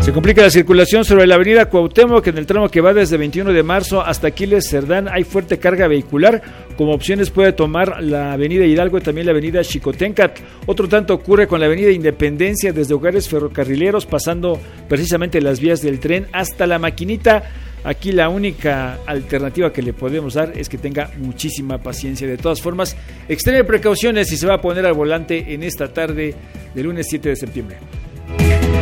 Se complica la circulación sobre la avenida Cuauhtémoc en el tramo que va desde 21 de marzo hasta Aquiles Cerdán. Hay fuerte carga vehicular. Como opciones puede tomar la avenida Hidalgo y también la avenida Xicoténcatl. Otro tanto ocurre con la avenida Independencia desde Hogares Ferrocarrileros, pasando precisamente las vías del tren hasta La Maquinita. Aquí la única alternativa que le podemos dar es que tenga muchísima paciencia. De todas formas, extreme precauciones si se va a poner al volante en esta tarde del lunes 7 de septiembre.